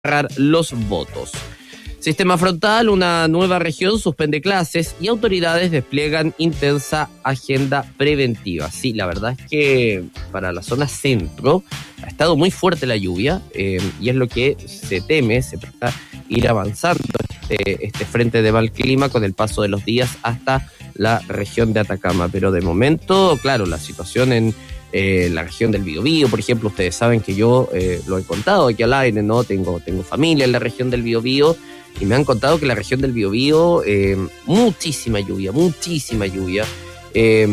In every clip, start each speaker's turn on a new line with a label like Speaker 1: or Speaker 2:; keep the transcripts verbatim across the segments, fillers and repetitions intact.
Speaker 1: los votos. Sistema frontal, una nueva región suspende clases y autoridades despliegan intensa agenda preventiva. Sí, la verdad es que para la zona centro ha estado muy fuerte la lluvia eh, y es lo que se teme, se presta ir avanzando este, este frente de mal clima con el paso de los días hasta la región de Atacama. Pero de momento, claro, la situación en Eh, la región del Biobío, por ejemplo, ustedes saben que yo eh, lo he contado aquí al aire, ¿no? Tengo, tengo familia en la región del Biobío y me han contado que la región del Biobío, eh, muchísima lluvia, muchísima lluvia, eh,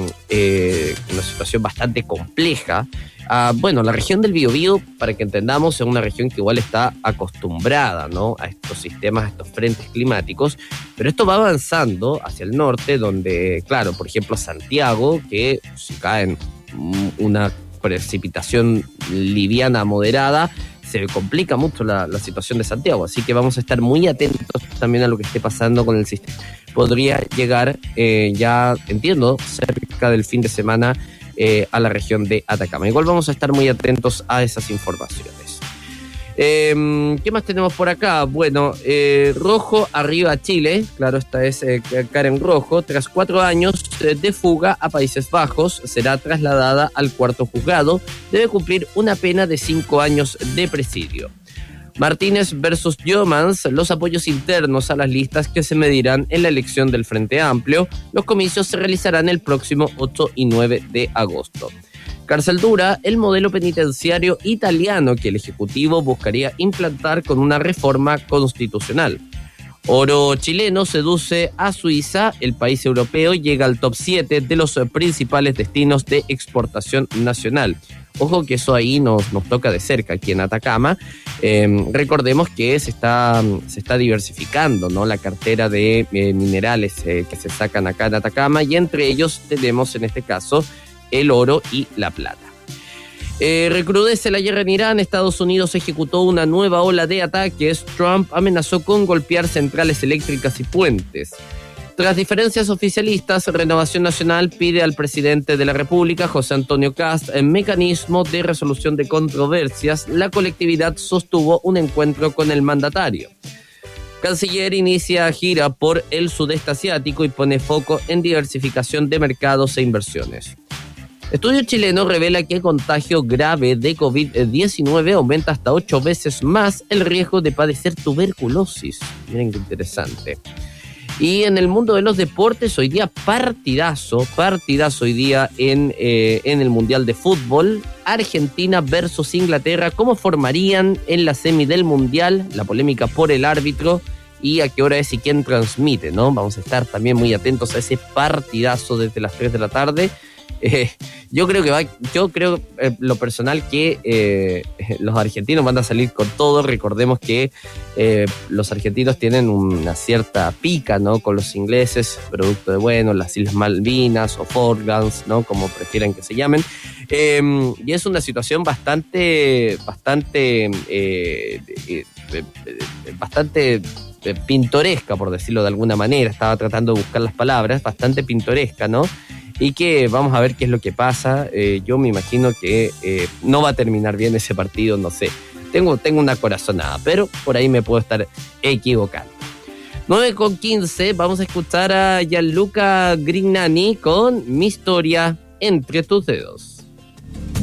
Speaker 1: eh, una situación bastante compleja. Ah, bueno, la región del Biobío, para que entendamos, es una región que igual está acostumbrada, ¿no?, a estos sistemas, a estos frentes climáticos, pero esto va avanzando hacia el norte, donde, claro, por ejemplo, Santiago, que si caen una precipitación liviana moderada, se complica mucho la, la situación de Santiago, así que vamos a estar muy atentos también a lo que esté pasando con el sistema. Podría llegar eh, ya, entiendo, cerca del fin de semana eh, a la región de Atacama. Igual vamos a estar muy atentos a esas informaciones. Eh, ¿Qué más tenemos por acá? Bueno, eh, rojo arriba Chile, claro, esta es eh, Karen Rojo, tras cuatro años eh, de fuga a Países Bajos, será trasladada al cuarto juzgado, debe cumplir una pena de cinco años de presidio. Martínez versus Jomans, los apoyos internos a las listas que se medirán en la elección del Frente Amplio, los comicios se realizarán el próximo ocho y nueve de agosto. Cárcel dura, el modelo penitenciario italiano que el Ejecutivo buscaría implantar con una reforma constitucional. Oro chileno seduce a Suiza, el país europeo llega al top siete de los principales destinos de exportación nacional. Ojo que eso ahí nos, nos toca de cerca, aquí en Atacama. Eh, recordemos que se está, se está diversificando, ¿no?, la cartera de eh, minerales eh, que se sacan acá en Atacama, y entre ellos tenemos en este caso el oro y la plata. Eh, recrudece la guerra en Irán. Estados Unidos ejecutó una nueva ola de ataques. Trump amenazó con golpear centrales eléctricas y puentes. Tras diferencias oficialistas, Renovación Nacional pide al presidente de la República, José Antonio Kast, un mecanismo de resolución de controversias. La colectividad sostuvo un encuentro con el mandatario. Canciller inicia gira por el sudeste asiático y pone foco en diversificación de mercados e inversiones. Estudio chileno revela que contagio grave de covid diecinueve aumenta hasta ocho veces más el riesgo de padecer tuberculosis. Miren qué interesante. Y en el mundo de los deportes, hoy día partidazo, partidazo hoy día en, eh, en el Mundial de Fútbol. Argentina versus Inglaterra. ¿Cómo formarían en la semi del Mundial? La polémica por el árbitro y a qué hora es y quién transmite, ¿no? Vamos a estar también muy atentos a ese partidazo desde las tres de la tarde. Eh, yo creo que va, yo creo eh, lo personal que eh, los argentinos van a salir con todo. Recordemos que eh, los argentinos tienen una cierta pica, ¿no?, con los ingleses, producto de, bueno, las Islas Malvinas o Falklands, ¿no?, como prefieran que se llamen. Eh, y es una situación bastante, bastante, eh, eh, eh, bastante pintoresca, por decirlo de alguna manera. Estaba tratando de buscar las palabras, bastante pintoresca, ¿no? Y que vamos a ver qué es lo que pasa. Eh, yo me imagino que eh, no va a terminar bien ese partido, no sé. Tengo, tengo una corazonada, pero por ahí me puedo estar equivocando. nueve con quince, vamos a escuchar a Gianluca Grignani con Mi historia entre tus dedos.